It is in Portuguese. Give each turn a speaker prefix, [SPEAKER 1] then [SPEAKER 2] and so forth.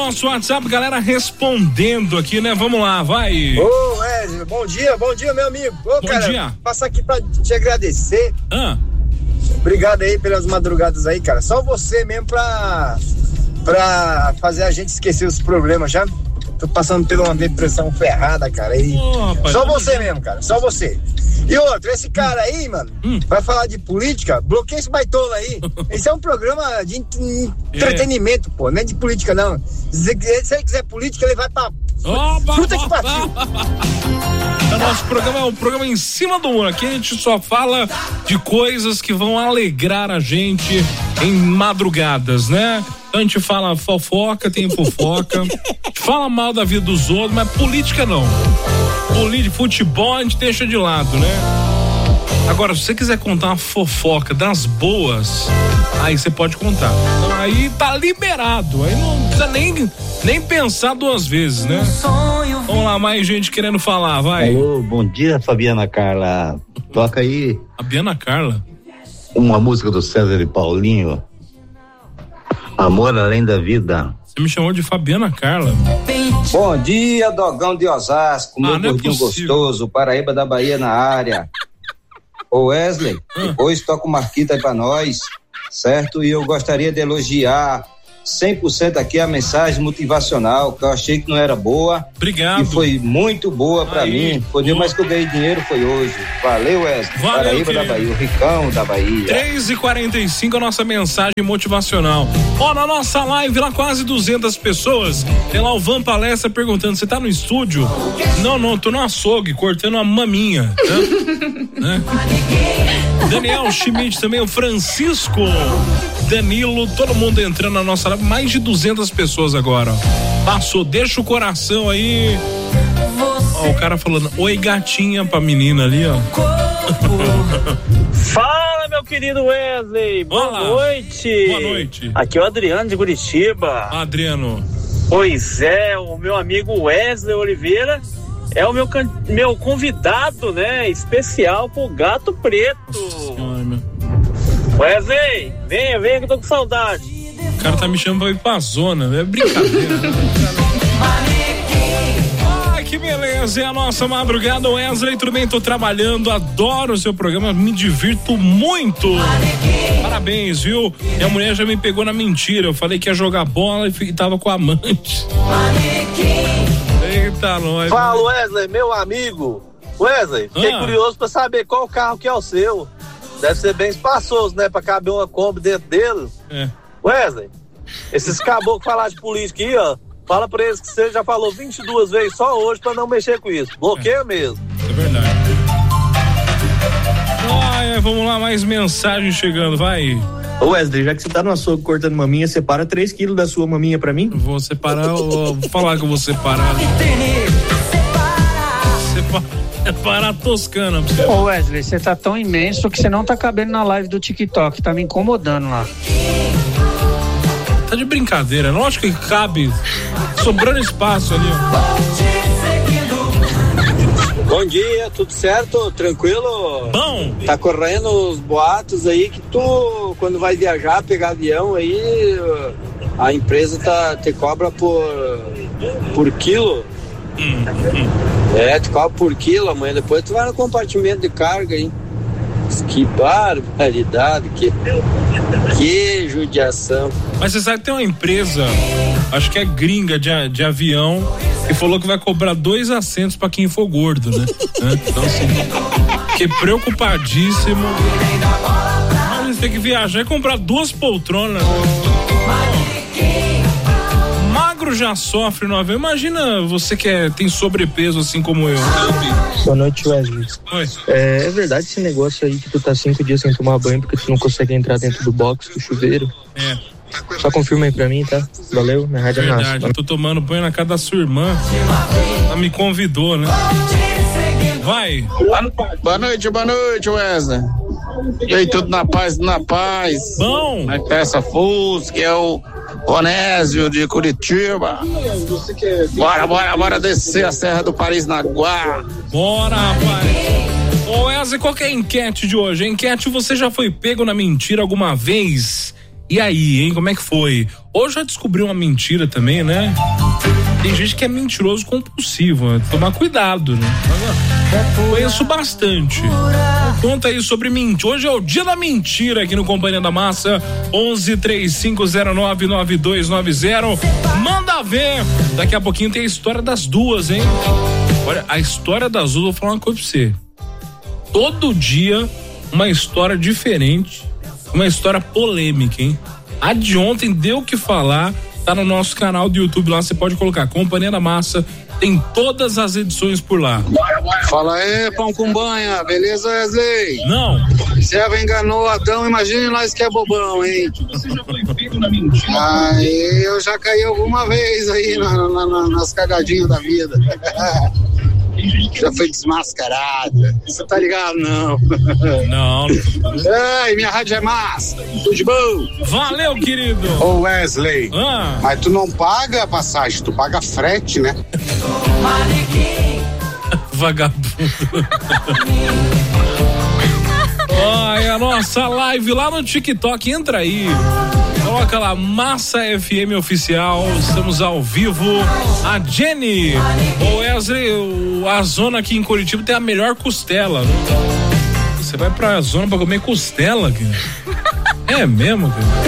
[SPEAKER 1] nosso WhatsApp, galera respondendo aqui, né? Vamos lá, vai.
[SPEAKER 2] Ô, Wesley, bom dia, meu amigo. Ô,
[SPEAKER 1] bom
[SPEAKER 2] cara,
[SPEAKER 1] dia.
[SPEAKER 2] passar aqui pra te agradecer. Obrigado aí pelas madrugadas aí, cara. Só você mesmo pra fazer a gente esquecer os problemas, já. Tô passando por uma depressão ferrada, cara. E só você mesmo, cara. Só você. E outro, esse cara aí, mano, vai falar de política, bloqueia esse baitola aí. Esse é um programa de entretenimento, pô. Não é de política, não. Se ele quiser política, ele vai pra fruta que partiu.
[SPEAKER 1] O nosso programa é um programa em cima do muro. Aqui a gente só fala de coisas que vão alegrar a gente em madrugadas, né? A gente fala fofoca, tem fofoca. Fala mal da vida dos outros, mas política não. Futebol a gente deixa de lado, né? Agora, se você quiser contar uma fofoca das boas, aí você pode contar. Então, aí tá liberado. Aí não precisa nem pensar duas vezes, né? Vamos lá, mais gente querendo falar, vai.
[SPEAKER 3] Alô, bom dia, Fabiana Carla. Toca aí.
[SPEAKER 1] Fabiana Carla?
[SPEAKER 3] Uma música do César e Paulinho. Amor além da vida.
[SPEAKER 1] Você me chamou de Fabiana Carla.
[SPEAKER 4] Bom dia, Dogão de Osasco, meu gordinho gostoso, Paraíba da Bahia na área. Ô Wesley, depois toca o Marquita aí pra nós, certo? E eu gostaria de elogiar 100% aqui a mensagem motivacional, que eu achei que não era boa.
[SPEAKER 1] Obrigado.
[SPEAKER 4] E foi muito boa pra mim. Foi o dia mais que eu ganhei dinheiro, foi hoje. Valeu, Wesley.
[SPEAKER 1] Valeu,
[SPEAKER 4] Paraíba
[SPEAKER 1] querido.
[SPEAKER 4] da Bahia, o Ricão da Bahia.
[SPEAKER 1] 3h45 a nossa mensagem motivacional. Na nossa live lá quase 200 pessoas. Tem lá o Van Palestra perguntando: você tá no estúdio? Não, tô no açougue cortando uma maminha, né? Daniel Schmidt também, o Francisco, Danilo, todo mundo entrando na nossa live, mais de 200 pessoas agora, ó. Passou, deixa o coração aí. Ó, o cara falando oi gatinha pra menina ali, ó.
[SPEAKER 5] Fala, meu querido Wesley, boa noite.
[SPEAKER 1] Boa noite.
[SPEAKER 5] Aqui é o Adriano de Curitiba.
[SPEAKER 1] Adriano.
[SPEAKER 5] Pois é, o meu amigo Wesley Oliveira é o meu convidado, né, especial pro Gato Preto. Wesley, venha que eu tô com saudade.
[SPEAKER 1] O cara tá me chamando pra ir pra zona, é brincadeira, né? Ai, que beleza, é a nossa madrugada. Wesley, tudo bem? Tô trabalhando, adoro o seu programa, me divirto muito. Parabéns, viu? Minha mulher já me pegou na mentira, eu falei que ia jogar bola e tava com a amante. Eita, nós.
[SPEAKER 6] Fala, Wesley, meu amigo. Wesley, fiquei curioso pra saber qual carro que é o seu. Deve ser bem espaçoso, né? Pra caber uma Kombi dentro dele. Wesley, esses caboclos falar de política aí, ó, fala pra eles que você já falou 22 vezes só hoje pra não mexer com isso. Bloqueia mesmo.
[SPEAKER 1] É verdade. Vamos lá, mais mensagem chegando, vai.
[SPEAKER 7] Ô Wesley, já que você tá no açougue cortando maminha, separa 3 quilos da sua maminha pra mim.
[SPEAKER 1] Vou separar, vou falar que eu vou separar. Separar a Toscana pra você.
[SPEAKER 8] Ô Wesley, você tá tão imenso que você não tá cabendo na live do TikTok, tá me incomodando lá.
[SPEAKER 1] Tá de brincadeira, lógico que cabe, sobrando espaço ali, ó.
[SPEAKER 6] Bom dia, tudo certo? Tranquilo?
[SPEAKER 1] Bom!
[SPEAKER 6] Tá correndo os boatos aí que tu, quando vai viajar, pegar avião aí, a empresa te cobra por quilo. Te cobra por quilo, amanhã depois tu vai no compartimento de carga aí. Que barbaridade, que judiação.
[SPEAKER 1] Mas você sabe que tem uma empresa, acho que é gringa de avião, que falou que vai cobrar 2 assentos pra quem for gordo, né? Então assim, fiquei preocupadíssimo. Mas tem que viajar e comprar 2 poltronas. Magro já sofre no avião. Imagina você que tem sobrepeso assim como eu.
[SPEAKER 9] Boa noite, Wesley.
[SPEAKER 1] Oi.
[SPEAKER 9] É verdade esse negócio aí que tu tá 5 dias sem tomar banho porque tu não consegue entrar dentro do box do chuveiro? Só confirma aí pra mim, tá? Valeu, minha rádio é
[SPEAKER 1] verdade, eu tô tomando banho na casa da sua irmã. Ela me convidou, né? Vai.
[SPEAKER 10] Boa noite, Wesley. E aí, tudo na paz?
[SPEAKER 1] Bom.
[SPEAKER 10] Essa Fusca, que é o Onésio de Curitiba. Bora descer a Serra do Paranaguá.
[SPEAKER 1] Bora, rapaz. Ô Wesley, qual que é a enquete de hoje? A enquete: você já foi pego na mentira alguma vez? E aí, hein? Como é que foi? Hoje já descobriu uma mentira também, né? Tem gente que é mentiroso compulsivo, né? Tomar cuidado, né? Conheço bastante. Conta aí sobre mentira. Hoje é o dia da mentira aqui no Companhia da Massa. 1135099290. Manda ver. Daqui a pouquinho tem a história das duas, hein? Olha, a história das duas, vou falar uma coisa pra você. Todo dia uma história diferente, uma história polêmica, hein? A de ontem deu o que falar. Tá no nosso canal do YouTube lá, você pode colocar Companhia da Massa, tem todas as edições por lá.
[SPEAKER 10] Fala aí, pão com banha, beleza, Wesley?
[SPEAKER 1] Não.
[SPEAKER 10] Se Eva enganou Adão, imagine nós que é bobão, hein? Aí eu já caí alguma vez aí nas cagadinhas da vida. Já foi desmascarada. Você tá ligado? Não.
[SPEAKER 1] Não.
[SPEAKER 10] Ai, minha rádio é massa. Tudo de bom.
[SPEAKER 1] Valeu, querido.
[SPEAKER 11] Ô Wesley, mas tu não paga a passagem, tu paga frete, né?
[SPEAKER 1] Vagabundo. Ai, a nossa live lá no TikTok, entra aí. Coloca lá, Massa FM Oficial, estamos ao vivo. A Jenny, o Wesley, a zona aqui em Curitiba tem a melhor costela, né? Você vai pra zona pra comer costela, cara? É mesmo, cara?